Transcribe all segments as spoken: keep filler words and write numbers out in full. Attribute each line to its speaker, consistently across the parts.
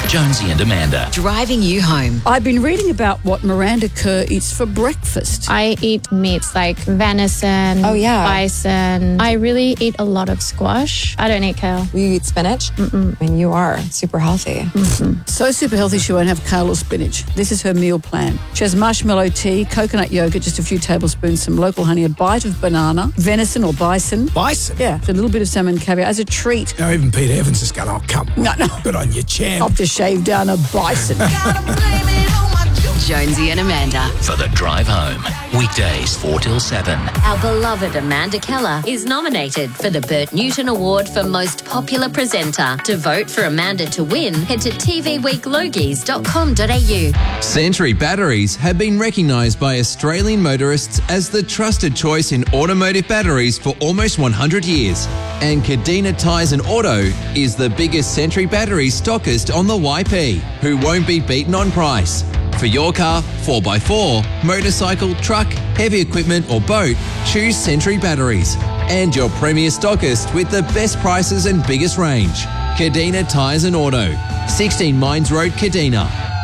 Speaker 1: Jonesy and Amanda.
Speaker 2: Driving you home.
Speaker 3: I've been reading about what Miranda Kerr eats for breakfast.
Speaker 4: I eat meats like venison,
Speaker 5: Oh, yeah.
Speaker 4: bison. I really eat a lot of squash. I don't eat kale.
Speaker 5: You eat spinach?
Speaker 4: Mm-mm.
Speaker 5: I mean, you are super healthy.
Speaker 3: Mm-hmm. So super healthy she won't have kale or spinach. This is her meal plan. She has marshmallow tea, coconut yogurt, just a few tablespoons, some local honey, a bite of banana, venison or bison.
Speaker 6: Bison?
Speaker 3: Yeah, a little bit of salmon caviar as a treat.
Speaker 6: Now even Pete Evans is going, oh, come on.
Speaker 3: No, no.
Speaker 6: Good on you, champ.
Speaker 3: Off to shave down a bison.
Speaker 2: Jonesy and Amanda.
Speaker 1: For the drive home. Weekdays four till seven.
Speaker 7: Our beloved Amanda Keller is nominated for the Bert Newton Award for Most Popular Presenter. To vote for Amanda to win, head to t v week logies dot com dot a u.
Speaker 8: Sentry batteries have been recognised by Australian motorists as the trusted choice in automotive batteries for almost one hundred years. And Cadena Tyres and Auto is the biggest Sentry battery stockist on the Y P, who won't be beaten on price. For your car, four by four, motorcycle, truck, heavy equipment or boat, choose Sentry batteries. And your premier stockist with the best prices and biggest range. Cadena Tyres and Auto, sixteen Mines Road, Cadena.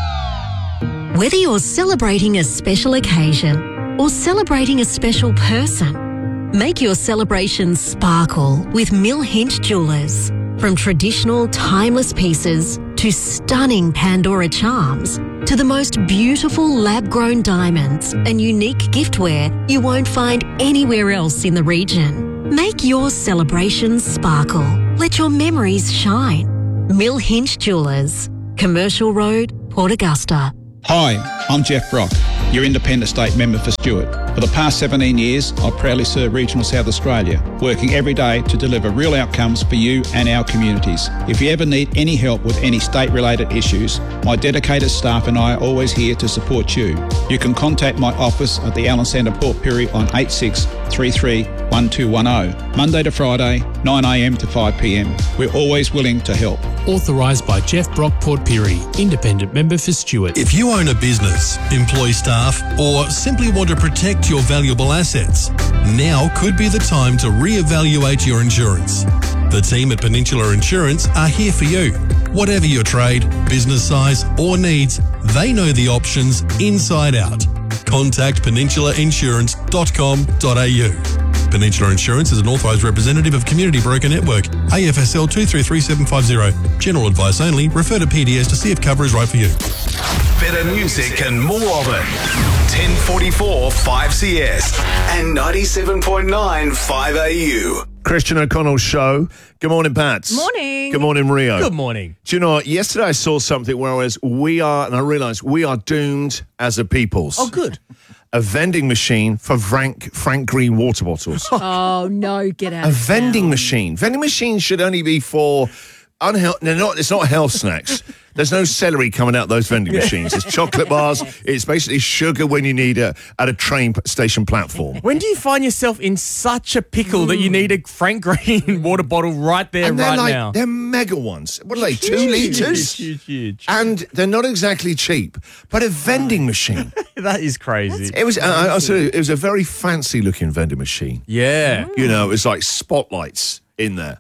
Speaker 9: Whether you're celebrating a special occasion or celebrating a special person, make your celebration sparkle with Mill Hinch Jewellers. From traditional, timeless pieces to stunning Pandora charms to the most beautiful lab-grown diamonds and unique giftware you won't find anywhere else in the region. Make your celebrations sparkle. Let your memories shine. Mill Hinch Jewellers, Commercial Road, Port Augusta.
Speaker 10: Hi, I'm Jeff Brock, your Independent State Member for Stewart. For the past seventeen years, I've proudly served Regional South Australia, working every day to deliver real outcomes for you and our communities. If you ever need any help with any state-related issues, my dedicated staff and I are always here to support you. You can contact my office at the Allen Centre Port Pirie on eight six three three one two one zero, Monday to Friday, nine a m to five p m. We're always willing to help.
Speaker 11: Authorised by Jeff Brock Port Pirie, Independent Member for Stewart.
Speaker 12: If you own a business, employ staff, or simply want to protect your valuable assets, now could be the time to re-evaluate your insurance. The team at Peninsula Insurance are here for you. Whatever your trade, business size, or needs, they know the options inside out. Contact peninsula insurance dot com dot a u. Peninsula Insurance is an authorised representative of Community Broker Network, A F S L two three three seven five zero. General advice only. Refer to P D S to see if cover is right for you.
Speaker 13: Better music and more of it. ten forty-four five C S and ninety-seven point nine five A U.
Speaker 14: Christian O'Connell's show. Good morning, Pats.
Speaker 15: Morning.
Speaker 14: Good morning, Rio.
Speaker 15: Good morning.
Speaker 14: Do you know what? Yesterday I saw something where I was, we are, and I realised we are doomed as a peoples.
Speaker 15: Oh, good.
Speaker 14: A vending machine for Frank, Frank Green water bottles.
Speaker 16: Oh, no, get out
Speaker 14: A
Speaker 16: of
Speaker 14: vending
Speaker 16: town.
Speaker 14: machine. Vending machines should only be for unhealthy. They're not. It's not health snacks. There's no celery coming out those vending machines. It's chocolate bars. It's basically sugar when you need it at a train p- station platform.
Speaker 15: When do you find yourself in such a pickle mm. that you need a Frank Green water bottle right there,
Speaker 14: and they're
Speaker 15: right
Speaker 14: like,
Speaker 15: now?
Speaker 14: They're mega ones. What are they, two
Speaker 15: Huge,
Speaker 14: litres?
Speaker 15: Huge, huge.
Speaker 14: And they're not exactly cheap, but a vending machine.
Speaker 15: That is crazy.
Speaker 14: It was. Uh, I said it was a very fancy looking vending machine.
Speaker 15: Yeah.
Speaker 14: You know, it was like spotlights in there.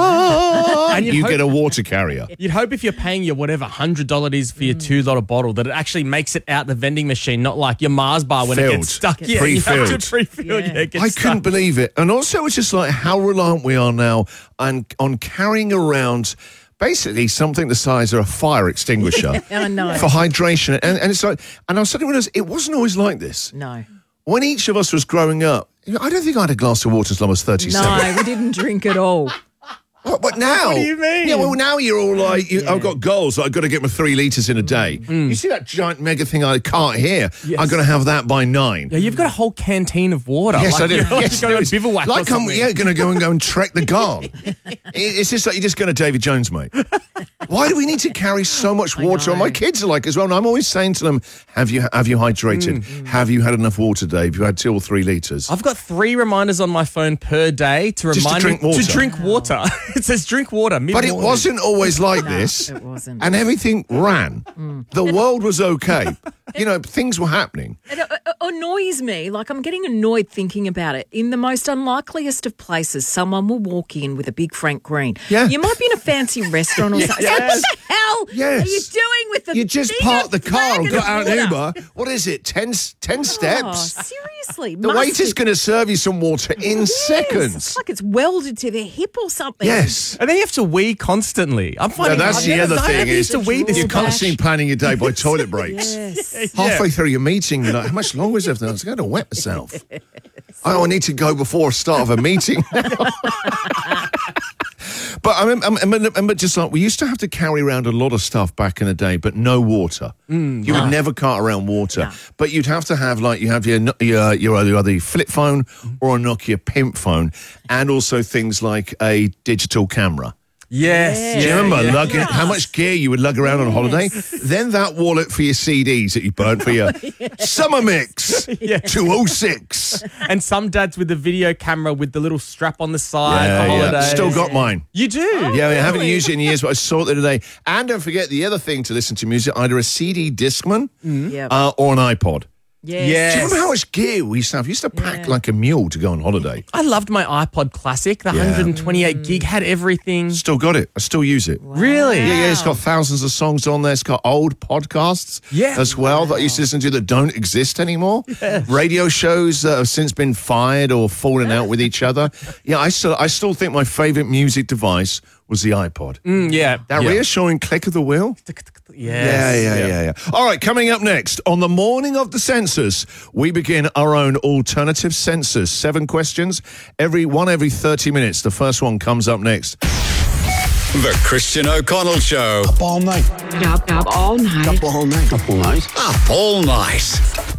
Speaker 14: Oh, and you
Speaker 15: hope,
Speaker 14: get a water carrier.
Speaker 15: You'd hope if you're paying your whatever one hundred dollars is for your two dollar bottle that it actually makes it out the vending machine, not like your Mars bar when
Speaker 14: Filled.
Speaker 15: it gets stuck.
Speaker 14: Get
Speaker 15: Yeah,
Speaker 14: pre-filled.
Speaker 15: You have to pre-fill. Yeah. Yeah, it gets
Speaker 14: I
Speaker 15: stuck.
Speaker 14: couldn't believe it. And also it's just like how reliant we are now on, on carrying around basically something the size of a fire extinguisher
Speaker 16: I know.
Speaker 14: for hydration. And, and it's like, and I suddenly realised it wasn't always like this.
Speaker 16: No.
Speaker 14: When each of us was growing up, you know, I don't think I had a glass of water until I was thirty-seven.
Speaker 16: No, we didn't drink at all.
Speaker 14: What, but now,
Speaker 15: what do you mean?
Speaker 14: Yeah, well, now you're all like, you, yeah. I've got goals. I've got to get my three litres in a day.
Speaker 15: Mm.
Speaker 14: You see that giant mega thing I can't hear?
Speaker 15: Yes.
Speaker 14: I'm going to have that by nine.
Speaker 15: Yeah, you've got a whole canteen of water.
Speaker 14: Yes,
Speaker 15: like,
Speaker 14: I do.
Speaker 15: You're
Speaker 14: Yes,
Speaker 15: going
Speaker 14: no,
Speaker 15: to bivouac
Speaker 14: like
Speaker 15: or
Speaker 14: I'm,
Speaker 15: something.
Speaker 14: yeah, going to go and go and trek the Garn. It, it's just like you're just going to David Jones, mate. Why do we need to carry so much water? And my kids are like as well. And I'm always saying to them, "Have you have you hydrated? Mm. Have you had enough water, Dave? You had two or three litres."
Speaker 15: I've got three reminders on my phone per day to
Speaker 14: Just
Speaker 15: remind
Speaker 14: to drink
Speaker 15: me
Speaker 14: water.
Speaker 15: to drink water. It says drink water.
Speaker 14: But it wasn't always like this.
Speaker 16: It wasn't.
Speaker 14: And everything ran.
Speaker 16: Mm.
Speaker 14: The world was okay. You know, things were happening.
Speaker 16: It uh, annoys me. Like, I'm getting annoyed thinking about it. In the most unlikeliest of places, someone will walk in with a big Frank Green.
Speaker 14: Yeah.
Speaker 16: You might be in a fancy restaurant or something.
Speaker 14: Yes.
Speaker 16: What the hell
Speaker 14: Yes.
Speaker 16: are you doing with the
Speaker 14: You just
Speaker 16: thing
Speaker 14: parked
Speaker 16: of
Speaker 14: the car and
Speaker 16: flagon
Speaker 14: got out
Speaker 16: of
Speaker 14: an
Speaker 16: water?
Speaker 14: Uber. What is it, ten, ten
Speaker 16: Oh,
Speaker 14: steps?
Speaker 16: seriously.
Speaker 14: The
Speaker 16: must
Speaker 14: waiter's
Speaker 16: be-
Speaker 14: going to serve you some water in
Speaker 16: Yes,
Speaker 14: seconds.
Speaker 16: It's like it's welded to their hip or something.
Speaker 14: Yes.
Speaker 15: And then you have to wee constantly. I'm
Speaker 14: No,
Speaker 15: finding
Speaker 14: that's
Speaker 15: I've
Speaker 14: the
Speaker 15: never
Speaker 14: other
Speaker 15: done
Speaker 14: thing
Speaker 15: it. I
Speaker 14: is
Speaker 15: used to wee this
Speaker 14: you're
Speaker 15: much.
Speaker 14: constantly planning your day by toilet breaks.
Speaker 16: Yes.
Speaker 14: Halfway through your meeting, you're like, how much longer is there? I was going to wet myself. Oh, I need to go before start of a meeting. But I remember, I remember just like we used to have to carry around a lot of stuff back in the day, but no water.
Speaker 15: Mm,
Speaker 14: you
Speaker 15: no.
Speaker 14: would never cart around water, but you'd have to have like you have your your your either, either flip phone or a Nokia pimp phone, and also things like a digital camera.
Speaker 15: Yes.
Speaker 14: Do you
Speaker 15: yeah,
Speaker 14: remember
Speaker 15: yeah.
Speaker 14: lugging, how much gear you would lug around on holiday? Then that wallet for your C Ds that you burnt for your summer mix two oh six.
Speaker 15: And some dads with the video camera with the little strap on the side for holidays.
Speaker 14: Still got mine.
Speaker 15: You do?
Speaker 14: Yeah, I, mean, I haven't used it in years, but I saw it the other day. And don't forget the other thing to listen to music, either a C D Discman
Speaker 16: Yep.
Speaker 14: uh, or an iPod.
Speaker 16: Yes.
Speaker 15: Yes.
Speaker 14: Do you remember how much gear we used to have? We used to pack like a mule to go on holiday.
Speaker 15: I loved my iPod Classic. The
Speaker 14: Yeah.
Speaker 15: one twenty-eight gig had everything.
Speaker 14: Still got it. I still use it.
Speaker 15: Really?
Speaker 14: Yeah, yeah, it's got thousands of songs on there. It's got old podcasts
Speaker 15: Yeah.
Speaker 14: as well that I used to listen to that don't exist anymore. Radio shows that have since been fired or fallen out with each other. Yeah, I still I still think my favourite music device was the iPod.
Speaker 15: Mm, yeah.
Speaker 14: That
Speaker 15: yeah.
Speaker 14: reassuring click of the wheel.
Speaker 15: Yes.
Speaker 14: Yeah, yeah, yeah, yeah. All right, coming up next, on the morning of the census, we begin our own alternative census. Seven questions, every one every thirty minutes. The first one comes up next.
Speaker 13: The Christian O'Connell Show.
Speaker 6: Up all night.
Speaker 2: Up, up all night.
Speaker 6: Up all night. Up all night.
Speaker 13: Up all night.